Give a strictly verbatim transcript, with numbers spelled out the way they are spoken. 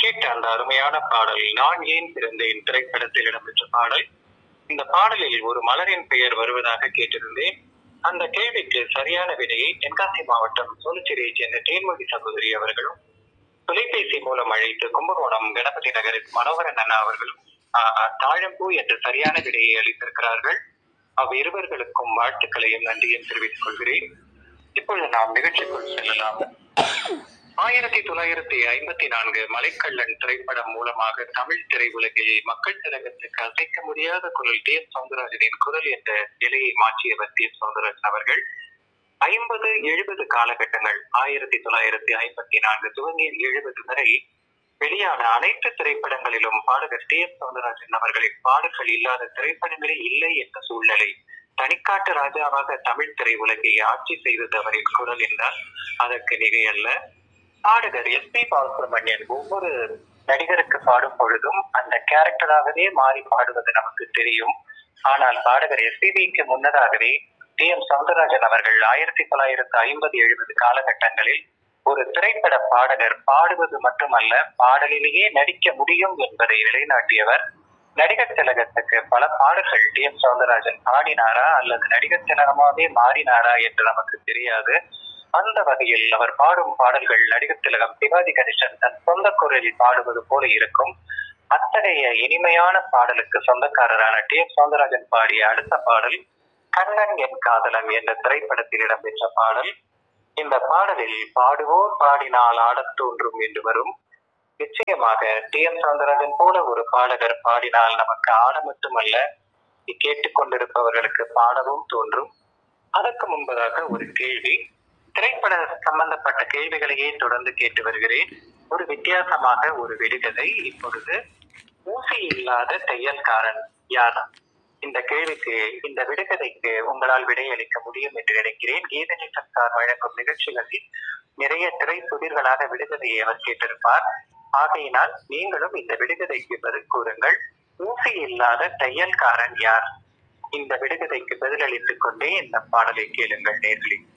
கேட்ட அந்த அருமையான பாடல் நான் ஏன் பிறந்தேன் திரைப்படத்தில் இடம்பெற்ற பாடல். இந்த பாடலில் ஒரு மலரின் பெயர் வருவதாக கேட்டிருந்தேன். அந்த கேள்விக்கு சரியான விடையை தென்காசி மாவட்டம் சோழச்சிறையைச் சேர்ந்த தேன்மொழி சகோதரி அவர்களும், தொலைபேசி மூலம் அழைத்து கும்பகோணம் கணபதி நகரில் மனோகரன் அண்ணா அவர்களும் ஆஹ் தாழம்பூ என்ற சரியான விடையை அளித்திருக்கிறார்கள். அவ்விருவர்களுக்கும் வாழ்த்துக்களையும் நன்றியும் தெரிவித்துக் கொள்கிறேன். இப்பொழுது நாம் நிகழ்ச்சிக்குள் செல்லலாம். ஆயிரத்தி தொள்ளாயிரத்தி ஐம்பத்தி நான்கு மலைக்கள்ளன் திரைப்படம் மூலமாக தமிழ் திரையுலகில் மக்கள் திலகத்துக்கு அசைக்க முடியாத குரல் டி எஸ் சௌந்தரராஜனின் குரல் என்ற நிலையை மாற்றியவர் டி எஸ் சௌந்தரராஜன் அவர்கள். ஐம்பது எழுபது காலகட்டங்கள், ஆயிரத்தி தொள்ளாயிரத்தி ஐம்பத்தி நான்கு துவங்கி எழுபது வரை வெளியான அனைத்து திரைப்படங்களிலும் பாடகர் டி எஸ் சௌந்தரராஜன் அவர்களின் பாடல்கள் இல்லாத திரைப்படங்களே இல்லை என்ற சூழ்நிலை. தனிக்காட்டு ராஜாவாக தமிழ் திரையுலகை ஆட்சி செய்தது அவரின் குரல் என்றால் அதற்கு நிகையல்ல. பாடகர் எஸ் பி பாலசுப்ரமணியன் ஒவ்வொரு நடிகருக்கு பாடும் பொழுதும் அந்த கேரக்டராகவே மாறி பாடுவது நமக்கு தெரியும். ஆனால் பாடகர் எஸ் பி பிக்கு முன்னதாகவே டி எம் சௌந்தரராஜன் அவர்கள் ஆயிரத்தி தொள்ளாயிரத்தி ஐம்பது எழுபது காலகட்டங்களில் ஒரு திரைப்பட பாடகர் பாடுவது மட்டுமல்ல, பாடலிலேயே நடிக்க முடியும் என்பதை நிலைநாட்டியவர். நடிகர் திலகத்துக்கு பல பாடல்கள் டி எம் சௌந்தரராஜன் பாடினாரா அல்லது நடிகர் திலகமாவே மாறினாரா என்று நமக்கு தெரியாது. அந்த வகையில் அவர் பாடும் பாடல்கள் நடிகர் திலகம் சிவாஜி கணேசன் தன் சொந்த குரலில் பாடுவது போல இருக்கும். அத்தகைய இனிமையான பாடலுக்கு சொந்தக்காரரான டி எம் சௌந்தரராஜன் பாடிய அடுத்த பாடல் கண்ணன் என் காதலன் என்ற திரைப்படத்தில் இடம்பெற்ற பாடல். இந்த பாடலில் பாடுவோர் பாடினால் ஆடத் தோன்றும் என்று வரும். நிச்சயமாக டி எம் சௌந்தரராஜன் போல ஒரு பாடகர் பாடினால் நமக்கு ஆட மட்டுமல்ல, கேட்டுக்கொண்டிருப்பவர்களுக்கு பாடவும் தோன்றும். அதற்கு முன்பதாக ஒரு கேள்வி, திரைப்பட சம்பந்தப்பட்ட கேள்விகளையே தொடர்ந்து கேட்டு வருகிறேன். ஒரு வித்தியாசமாக ஒரு விடுகதை. இப்பொழுது ஊசி இல்லாத தையல்காரன் யார்? இந்த கேள்விக்கு, இந்த விடுகதைக்கு உங்களால் விடையளிக்க முடியும் என்று நினைக்கிறேன். கீதனி சர்க்கார் வழங்கும் நிகழ்ச்சிகளில் நிறைய திரை புதிர்களாக விடுகதையை அவர் கேட்டிருப்பார். ஆகையினால் நீங்களும் இந்த விடுகதைக்கு பதில் கூறுங்கள். ஊசி இல்லாத தையல்காரன் யார்? இந்த விடுகதைக்கு பதிலளித்துக் கொண்டே இந்த பாடலை கேளுங்கள் நேர்களே.